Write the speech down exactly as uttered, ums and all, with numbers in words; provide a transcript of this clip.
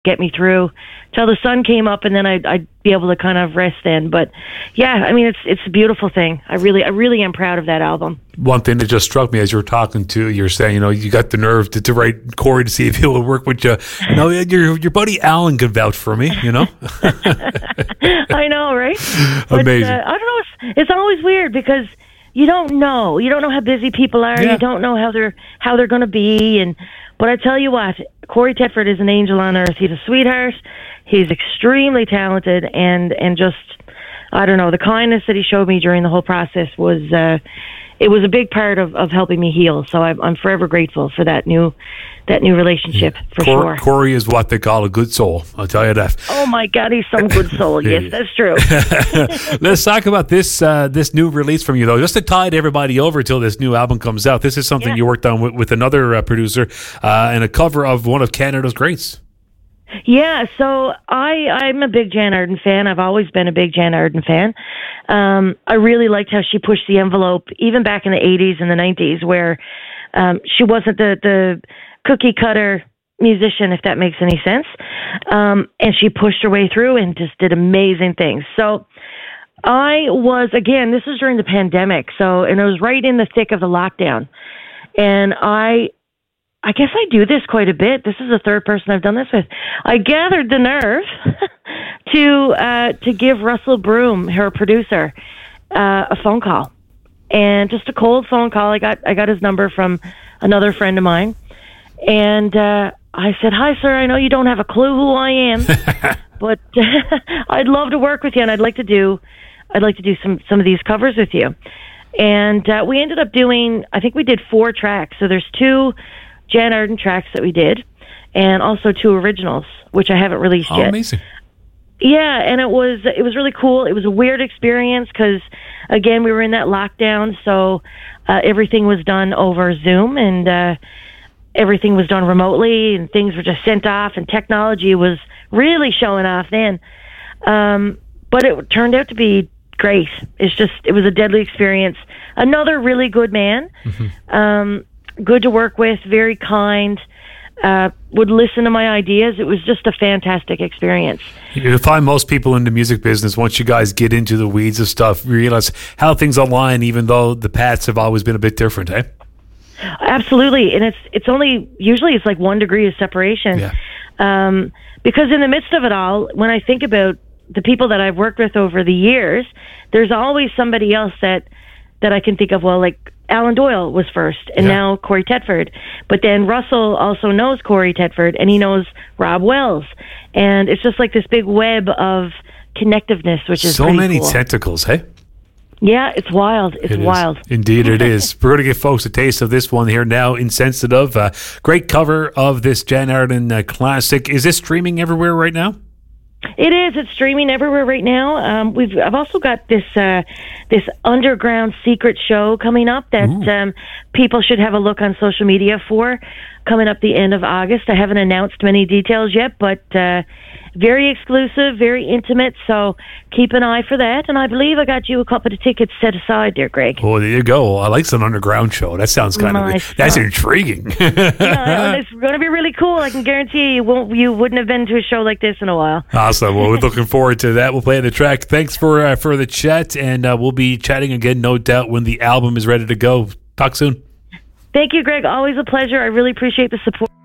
get me through till the sun came up, and then I'd, I'd be able to kind of rest then. But yeah, I mean, it's it's a beautiful thing. I really, I really am proud of that album. One thing that just struck me as you were talking to, you're saying, you know, you got the nerve to, to write Corey to see if he will work with you. You know, your your buddy Alan could vouch for me. You know, I know, right? Amazing. But, uh, I don't know. It's, it's always weird because you don't know. You don't know how busy people are. Yeah. You don't know how they're how they're going to be. And but I tell you what, Corey Tedford is an angel on earth. He's a sweetheart. He's extremely talented, and and just I don't know, the kindness that he showed me during the whole process was uh, it was a big part of, of helping me heal. So I'm, I'm forever grateful for that new that new relationship, yeah. for Cor- sure. Corey is what they call a good soul. I'll tell you that. Oh my God, he's some good soul. Yes, that's true. Let's talk about this uh, this new release from you, though, just to tide everybody over till this new album comes out. This is something yeah. you worked on with, with another uh, producer uh, and a cover of one of Canada's greats. Yeah, so I, I'm a big Jan Arden fan. I've always been a big Jan Arden fan. Um, I really liked how she pushed the envelope, even back in the eighties and the nineties, where um, she wasn't the, the cookie cutter musician, if that makes any sense. Um, and she pushed her way through and just did amazing things. So I was, again, this was during the pandemic, so and it was right in the thick of the lockdown. And I... I guess I do this quite a bit. This is the third person I've done this with. I gathered the nerve to uh, to give Russell Broom, her producer, uh, a phone call, and just a cold phone call. I got I got his number from another friend of mine, and uh, I said, "Hi, sir. I know you don't have a clue who I am, but I'd love to work with you, and I'd like to do I'd like to do some some of these covers with you." And uh, we ended up doing. I think we did four tracks. So there's two Jan Arden tracks that we did, and also two originals, which I haven't released oh, yet. Amazing. Yeah, and it was it was really cool. It was a weird experience because, again, we were in that lockdown, so uh, everything was done over Zoom, and uh, everything was done remotely, and things were just sent off, and technology was really showing off then. Um, but it turned out to be great. It's just, it was a deadly experience. Another really good man. Mm-hmm. Um, good to work with, very kind, uh, would listen to my ideas. It was just a fantastic experience. You find most people in the music business, once you guys get into the weeds of stuff, realize how things align, even though the paths have always been a bit different, eh? Absolutely. And it's it's only, usually it's like one degree of separation. Yeah. Um, because in the midst of it all, when I think about the people that I've worked with over the years, there's always somebody else that, that I can think of, well, like, Alan Doyle was first, and yeah. now Corey Tedford. But then Russell also knows Corey Tedford, and he knows Rob Wells. And it's just like this big web of connectiveness, which is so pretty many cool. tentacles, hey? Yeah, it's wild. It's it wild. Indeed it is. We're going to give folks a taste of this one here now, Insensitive. Uh, great cover of this Jan Arden uh, classic. Is this streaming everywhere right now? It is. It's streaming everywhere right now. Um, we've. I've also got this uh, this underground secret show coming up that um, people should have a look on social media for. Coming up the end of August. I haven't announced many details yet, but uh, very exclusive, very intimate. So keep an eye for that. And I believe I got you a couple of tickets set aside there, Greg. Oh, there you go. I like some underground show. That sounds kind nice. of that's intriguing. Yeah, it's going to be really cool. I can guarantee you, you won't. You wouldn't have been to a show like this in a while. Awesome. Well, we're looking forward to that. We'll play the track. Thanks for uh, for the chat, and uh, we'll be chatting again, no doubt, when the album is ready to go. Talk soon. Thank you, Greg. Always a pleasure. I really appreciate the support.